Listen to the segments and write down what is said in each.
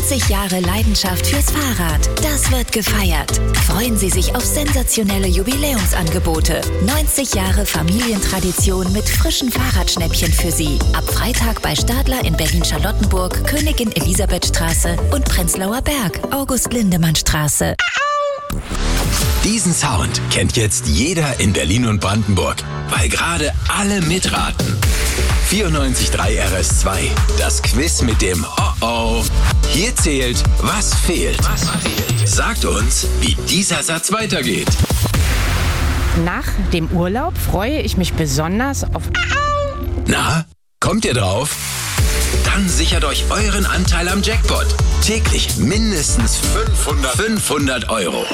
90 Jahre Leidenschaft fürs Fahrrad. Das wird gefeiert. Freuen Sie sich auf sensationelle Jubiläumsangebote. 90 Jahre Familientradition mit frischen Fahrradschnäppchen für Sie. Ab Freitag bei Stadler in Berlin-Charlottenburg, Königin Elisabethstraße und Prenzlauer Berg, August-Lindemann-Straße. Diesen Sound kennt jetzt jeder in Berlin und Brandenburg, weil gerade alle mitraten. 94.3 RS2, das Quiz mit dem Oh-Oh. Hier zählt, was fehlt. Sagt uns, wie dieser Satz weitergeht. Nach dem Urlaub freue ich mich besonders auf... Na, kommt ihr drauf? Dann sichert euch euren Anteil am Jackpot. Täglich mindestens 500 Euro.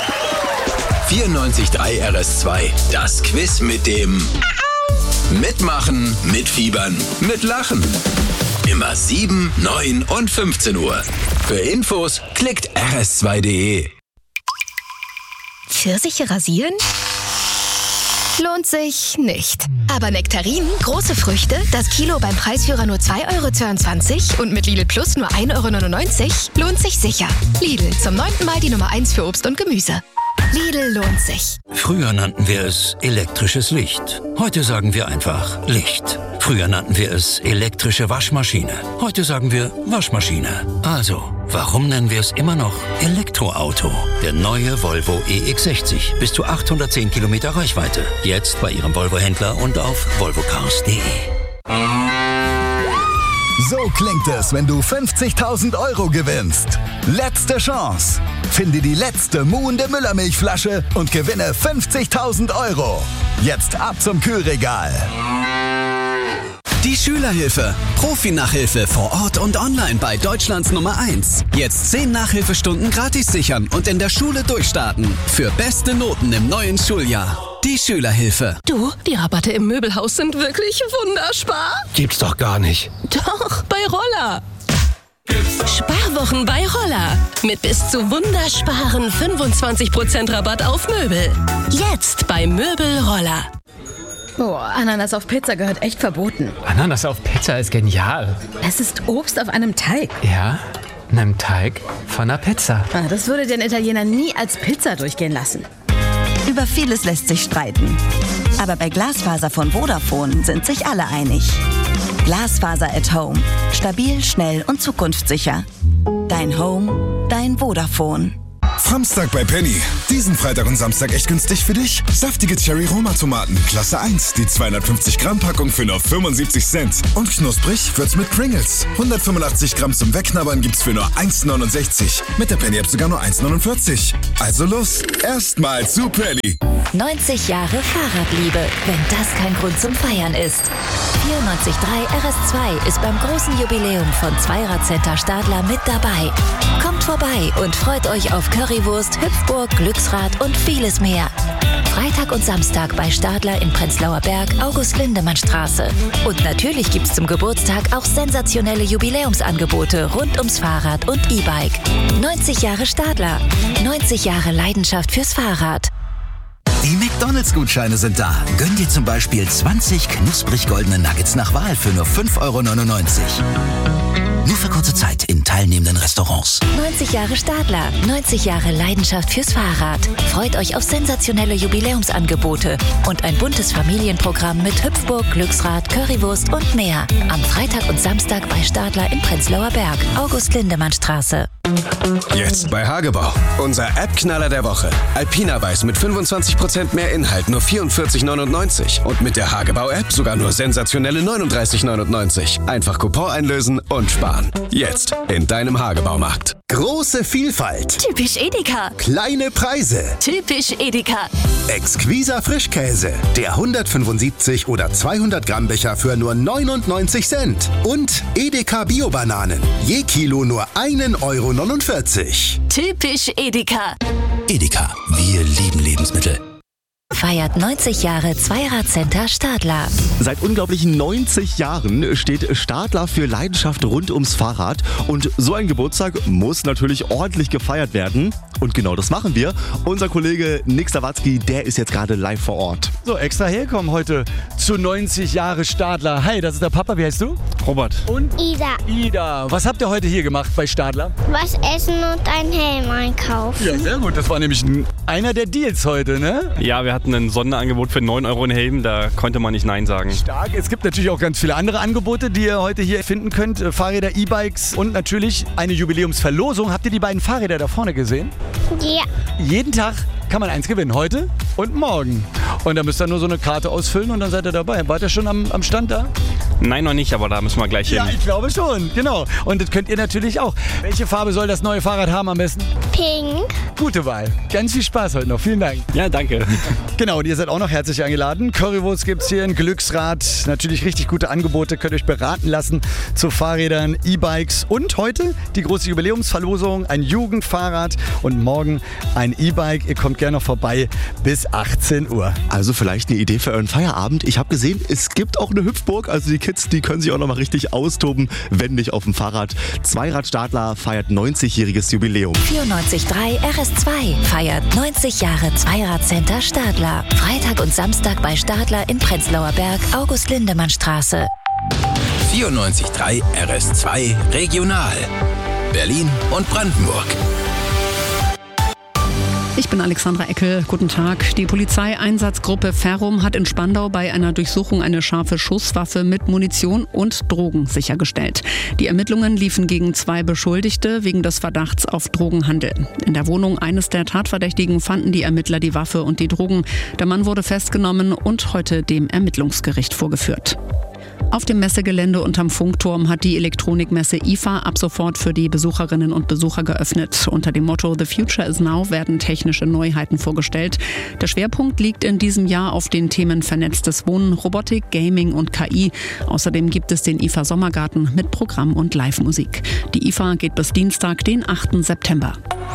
94.3 RS2, das Quiz mit dem Mitmachen, mitfiebern, mitlachen. Immer 7, 9 und 15 Uhr. Für Infos klickt rs2.de. Pfirsiche rasieren? Lohnt sich nicht. Aber Nektarinen, große Früchte, das Kilo beim Preisführer nur 2,22 € und mit Lidl Plus nur 1,99 € lohnt sich sicher. Lidl, zum 9. Mal die Nummer 1 für Obst und Gemüse. Lidl lohnt sich. Früher nannten wir es elektrisches Licht. Heute sagen wir einfach Licht. Früher nannten wir es elektrische Waschmaschine. Heute sagen wir Waschmaschine. Also, warum nennen wir es immer noch Elektroauto? Der neue Volvo EX60. Bis zu 810 Kilometer Reichweite. Jetzt bei Ihrem Volvo-Händler und auf volvocars.de. So klingt es, wenn du 50.000 Euro gewinnst. Letzte Chance. Finde die letzte muhende Müllermilchflasche und gewinne 50.000 Euro. Jetzt ab zum Kühlregal. Die Schülerhilfe. Profi-Nachhilfe vor Ort und online bei Deutschlands Nummer 1. Jetzt 10 Nachhilfestunden gratis sichern und in der Schule durchstarten. Für beste Noten im neuen Schuljahr. Die Schülerhilfe. Du, die Rabatte im Möbelhaus sind wirklich wunderbar. Gibt's doch gar nicht. Doch, bei Roller. Sparwochen bei Roller. Mit bis zu wundersparen 25% Rabatt auf Möbel. Jetzt bei Möbel Roller. Oh, Ananas auf Pizza gehört echt verboten. Ananas auf Pizza ist genial. Es ist Obst auf einem Teig. Ja, einem Teig von einer Pizza. Das würde den Italiener nie als Pizza durchgehen lassen. Über vieles lässt sich streiten. Aber bei Glasfaser von Vodafone sind sich alle einig. Glasfaser at Home. Stabil, schnell und zukunftssicher. Dein Home, dein Vodafone. Samstag bei Penny. Diesen Freitag und Samstag echt günstig für dich. Saftige Cherry-Roma-Tomaten, Klasse 1. Die 250 Gramm Packung für nur 75 Cent. Und knusprig wird's mit Pringles. 185 Gramm zum Wegknabbern gibt's für nur 1,69. Mit der Penny-App sogar nur 1,49. Also los, erstmal zu Penny. 90 Jahre Fahrradliebe, wenn das kein Grund zum Feiern ist. 94.3 RS2 ist beim großen Jubiläum von Zweirad-Center Stadler mit dabei. Kommt vorbei und freut euch auf Currywurst, Hüpfburg, Glücksrad und vieles mehr. Freitag und Samstag bei Stadler in Prenzlauer Berg, August-Lindemann-Straße. Und natürlich gibt's zum Geburtstag auch sensationelle Jubiläumsangebote rund ums Fahrrad und E-Bike. 90 Jahre Stadler, 90 Jahre Leidenschaft fürs Fahrrad. Die McDonalds-Gutscheine sind da. Gönn dir zum Beispiel 20 knusprig goldene Nuggets nach Wahl für nur 5,99 €. Nur für kurze Zeit in teilnehmenden Restaurants. 90 Jahre Stadler, 90 Jahre Leidenschaft fürs Fahrrad. Freut euch auf sensationelle Jubiläumsangebote und ein buntes Familienprogramm mit Hüpfburg, Glücksrad, Currywurst und mehr. Am Freitag und Samstag bei Stadler in Prenzlauer Berg, August-Lindemann-Straße. Jetzt bei Hagebau. Unser App-Knaller der Woche. Alpina Weiß mit 25% mehr Inhalt, nur 44,99 €. Und mit der Hagebau-App sogar nur sensationelle 39,99 €. Einfach Coupon einlösen und sparen. Jetzt in deinem Hagebaumarkt. Große Vielfalt. Typisch Edeka. Kleine Preise. Typisch Edeka. Exquiser Frischkäse. Der 175 oder 200 Gramm Becher für nur 99 Cent. Und Edeka Bio-Bananen. Je Kilo nur 1,49 €. Typisch Edeka. Edeka, wir lieben Lebensmittel. Feiert 90 Jahre Zweirad-Center Stadler. Seit unglaublichen 90 Jahren steht Stadler für Leidenschaft rund ums Fahrrad. Und so ein Geburtstag muss natürlich ordentlich gefeiert werden. Und genau das machen wir. Unser Kollege Nick Sawatzki, der ist jetzt gerade live vor Ort. So, extra herkommen heute zu 90 Jahre Stadler. Hi, das ist der Papa. Wie heißt du? Robert. Und? Ida. Ida. Was habt ihr heute hier gemacht bei Stadler? Was essen und einen Helm einkaufen. Ja, sehr gut. Das war nämlich einer der Deals heute, ne? Ja, wir hatten ein Sonderangebot für 9 Euro einen Helm. Da konnte man nicht Nein sagen. Stark. Es gibt natürlich auch ganz viele andere Angebote, die ihr heute hier finden könnt. Fahrräder, E-Bikes und natürlich eine Jubiläumsverlosung. Habt ihr die beiden Fahrräder da vorne gesehen? Ja. Jeden Tag kann man eins gewinnen. Heute und morgen. Und da müsst ihr nur so eine Karte ausfüllen und dann seid ihr dabei. Wart ihr schon am Stand da? Nein, noch nicht, aber da müssen wir gleich hin. Ja, ich glaube schon. Genau. Und das könnt ihr natürlich auch. Welche Farbe soll das neue Fahrrad haben am besten? Pink. Gute Wahl. Ganz viel Spaß heute noch. Vielen Dank. Ja, danke. Genau, und ihr seid auch noch herzlich eingeladen. Currywurst gibt's hier, ein Glücksrad. Natürlich richtig gute Angebote. Könnt euch beraten lassen zu Fahrrädern, E-Bikes. Und heute die große Jubiläumsverlosung. Ein Jugendfahrrad und morgen ein E-Bike. Ihr kommt gerne noch vorbei bis 18 Uhr. Also vielleicht eine Idee für euren Feierabend. Ich habe gesehen, es gibt auch eine Hüpfburg. Also die Kids, die können sich auch noch mal richtig austoben, wenn nicht auf dem Fahrrad. Zweirad-Stadler feiert 90-jähriges Jubiläum. 94.3 RS2 feiert 90 Jahre Zweirad-Center Stadler. Freitag und Samstag bei Stadler in Prenzlauer Berg, August-Lindemann-Straße. 94.3 RS2 Regional. Berlin und Brandenburg. Ich bin Alexandra Eckel. Guten Tag. Die Polizeieinsatzgruppe Ferrum hat in Spandau bei einer Durchsuchung eine scharfe Schusswaffe mit Munition und Drogen sichergestellt. Die Ermittlungen liefen gegen 2 Beschuldigte wegen des Verdachts auf Drogenhandel. In der Wohnung eines der Tatverdächtigen fanden die Ermittler die Waffe und die Drogen. Der Mann wurde festgenommen und heute dem Ermittlungsgericht vorgeführt. Auf dem Messegelände unterm Funkturm hat die Elektronikmesse IFA ab sofort für die Besucherinnen und Besucher geöffnet. Unter dem Motto The Future is Now werden technische Neuheiten vorgestellt. Der Schwerpunkt liegt in diesem Jahr auf den Themen vernetztes Wohnen, Robotik, Gaming und KI. Außerdem gibt es den IFA Sommergarten mit Programm und Live-Musik. Die IFA geht bis Dienstag, den 8. September.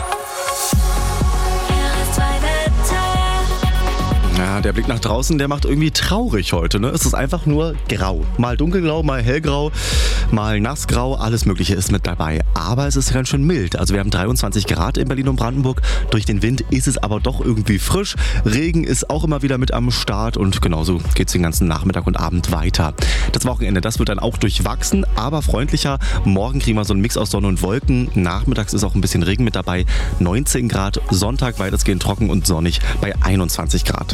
Ja, der Blick nach draußen, der macht irgendwie traurig heute. Ne? Es ist einfach nur grau. Mal dunkelgrau, mal hellgrau, mal nassgrau. Alles Mögliche ist mit dabei. Aber es ist ganz schön mild. Also wir haben 23 Grad in Berlin und Brandenburg. Durch den Wind ist es aber doch irgendwie frisch. Regen ist auch immer wieder mit am Start. Und genauso geht es den ganzen Nachmittag und Abend weiter. Das Wochenende, das wird dann auch durchwachsen, aber freundlicher. Morgen kriegen wir so einen Mix aus Sonne und Wolken. Nachmittags ist auch ein bisschen Regen mit dabei. 19 Grad. Sonntag weitestgehend trocken und sonnig bei 21 Grad.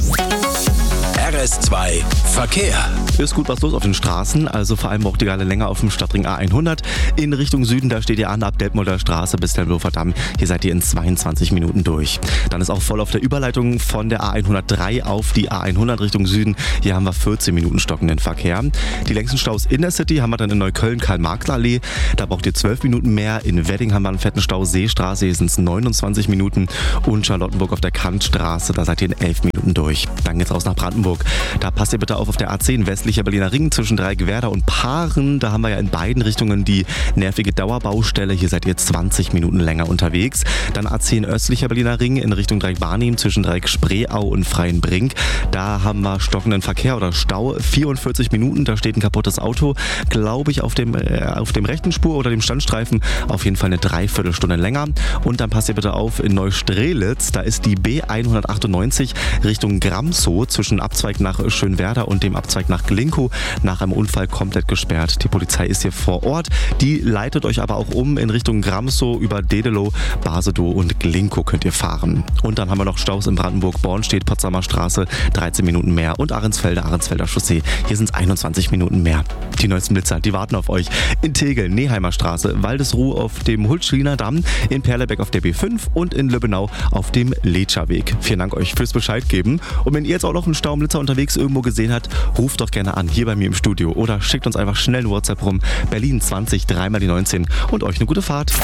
RS2 Verkehr. Ist gut was los auf den Straßen, also vor allem auch die gerade länger auf dem Stadtring A100. In Richtung Süden, da steht ihr an ab Detmolder Straße bis Tempelhofer Damm. Hier seid ihr in 22 Minuten durch. Dann ist auch voll auf der Überleitung von der A103 auf die A100 Richtung Süden. Hier haben wir 14 Minuten stockenden Verkehr. Die längsten Staus in der City haben wir dann in Neukölln, Karl-Marx-Allee. Da braucht ihr 12 Minuten mehr. In Wedding haben wir einen fetten Stau, Seestraße, hier sind es 29 Minuten. Und Charlottenburg auf der Kantstraße, da seid ihr in 11 Minuten durch. Dann geht's raus nach Brandenburg. Da passt ihr bitte auf der A10 westlicher Berliner Ring zwischen Dreieckwerder und Paaren. Da haben wir ja in beiden Richtungen die nervige Dauerbaustelle. Hier seid ihr 20 Minuten länger unterwegs. Dann A10 östlicher Berliner Ring in Richtung Dreieck-Barnim zwischen Dreieck-Spreeau und Freienbrink. Da haben wir stockenden Verkehr oder Stau. 44 Minuten, da steht ein kaputtes Auto. Glaube ich auf dem rechten Spur oder dem Standstreifen. Auf jeden Fall eine Dreiviertelstunde länger. Und dann passt ihr bitte auf in Neustrelitz. Da ist die B198 Richtung Gramsow zwischen Abzweig nach Schönwerder und dem Abzweig nach Glinkow nach einem Unfall komplett gesperrt. Die Polizei ist hier vor Ort. Die leitet euch aber auch um in Richtung Gramsow über Dedelow, Basedow und Glinkow könnt ihr fahren. Und dann haben wir noch Staus in Brandenburg, Bornstedt, Potsdamer Straße, 13 Minuten mehr und Ahrensfelder Chaussee. Hier sind es 21 Minuten mehr. Die neuesten Blitzer, die warten auf euch. In Tegel, Neeheimer Straße, Waldesruh auf dem Hultschriner Damm, in Perlebeck auf der B5 und in Lübbenau auf dem Letscherweg. Vielen Dank euch fürs Bescheid geben. Und wenn ihr jetzt auch noch einen Staublitzer unterwegs irgendwo gesehen habt, ruft doch gerne an, hier bei mir im Studio. Oder schickt uns einfach schnell eine WhatsApp rum. Berlin 20 3 mal die 19 und euch eine gute Fahrt.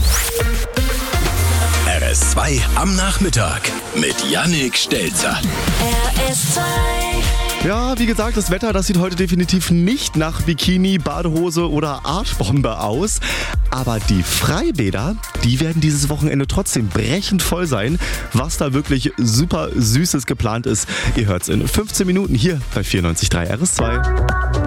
RS2 am Nachmittag mit Yannick Stelzer. RS2. Ja, wie gesagt, das Wetter, das sieht heute definitiv nicht nach Bikini, Badehose oder Arschbombe aus. Aber die Freibäder, die werden dieses Wochenende trotzdem brechend voll sein. Was da wirklich super Süßes geplant ist, ihr hört's in 15 Minuten hier bei 94.3 RS2.